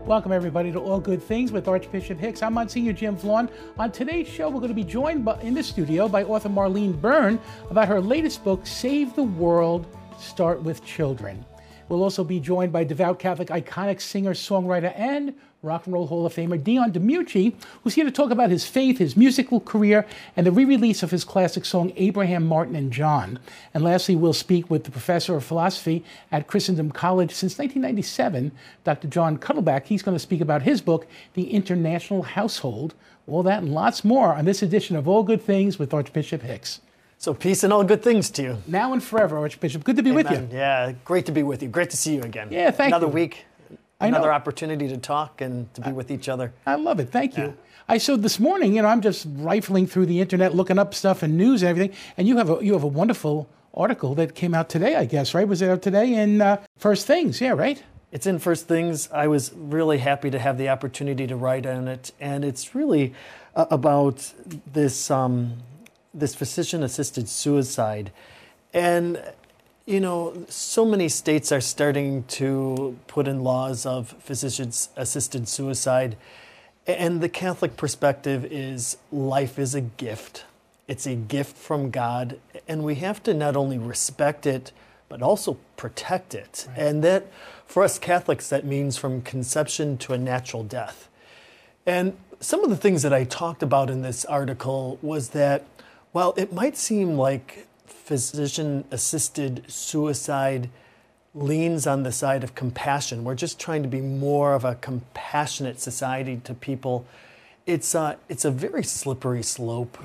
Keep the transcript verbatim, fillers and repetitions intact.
Welcome, everybody, to All Good Things with Archbishop Hicks. I'm Monsignor Jim Vaughn. On today's show, we're going to be joined by, in the studio by author Marlene Byrne about her latest book, Save the World, Start with Children. We'll also be joined by devout Catholic iconic singer, songwriter, and Rock and Roll Hall of Famer Dion DiMucci, who's here to talk about his faith, his musical career, and the re-release of his classic song, Abraham, Martin, and John. And lastly, we'll speak with the professor of philosophy at Christendom College since nineteen ninety-seven, Doctor John Cuddleback. He's going to speak about his book, The International Household. All that and lots more on this edition of All Good Things with Archbishop Hicks. So peace and all good things to you. Now and forever, Archbishop. Good to be Amen. with you. Yeah, great to be with you. Great to see you again. Yeah, thank Another you. week, I another know. opportunity to talk and to be with each other. I love it. Thank you. Yeah. I so this morning, you know, I'm just rifling through the internet, looking up stuff and news and everything, and you have a you have a wonderful article that came out today, I guess, right? Was it out today in uh, First Things? Yeah, right? It's in First Things. I was really happy to have the opportunity to write on it, and it's really uh, about this um, this physician-assisted suicide. And, you know, so many states are starting to put in laws of physician-assisted suicide. And the Catholic perspective is life is a gift. It's a gift from God. And we have to not only respect it, but also protect it. Right. And that, for us Catholics, that means from conception to a natural death. And some of the things that I talked about in this article was that, while it might seem like physician-assisted suicide leans on the side of compassion, we're just trying to be more of a compassionate society to people, it's, uh, it's a very slippery slope.